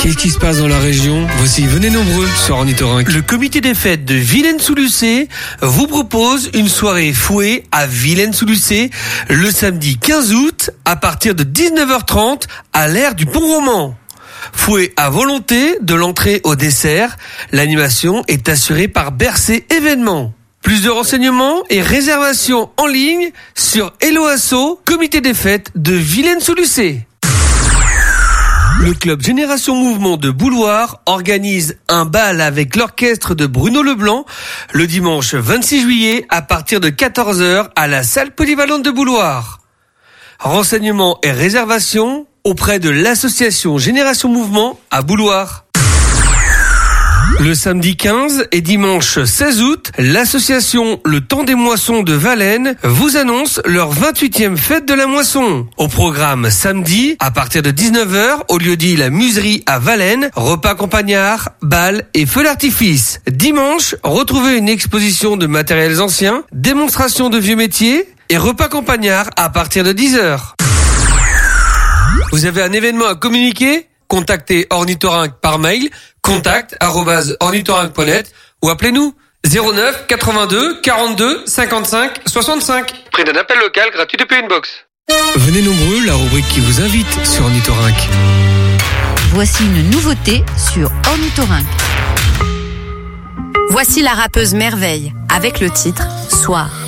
Qu'est-ce qui se passe dans la région? Voici, venez nombreux sur Ornithorynque. Le comité des fêtes de Villaines-sous-Lucé vous propose une soirée fouet à Villaines-sous-Lucé le samedi 15 août à partir de 19h30 à l'aire du Pont-Roman. Fouet à volonté de l'entrée au dessert. L'animation est assurée par Bercé Événements. Plus de renseignements et réservations en ligne sur Hello Asso, comité des fêtes de Villaines-sous-Lucé. Le club Génération Mouvement de Bouloir organise un bal avec l'orchestre de Bruno Leblanc le dimanche 26 juillet à partir de 14h à la salle polyvalente de Bouloir. Renseignements et réservations auprès de l'association Génération Mouvement à Bouloir. Le samedi 15 et dimanche 16 août, l'association Le Temps des Moissons de Valène vous annonce leur 28e fête de la moisson. Au programme samedi, à partir de 19h, au lieu-dit La Muserie à Valène, repas campagnard, bal et feux d'artifice. Dimanche, retrouvez une exposition de matériels anciens, démonstration de vieux métiers et repas campagnard à partir de 10h. Vous avez un événement à communiquer ? Contactez Ornithorynque par mail, contact@ornithorynque.net ou appelez-nous 09 82 42 55 65. Prix d'un appel local gratuit depuis une box. Venez nombreux, la rubrique qui vous invite sur Ornithorynque. Voici une nouveauté sur Ornithorynque. Voici la rappeuse Merveille avec le titre Soir.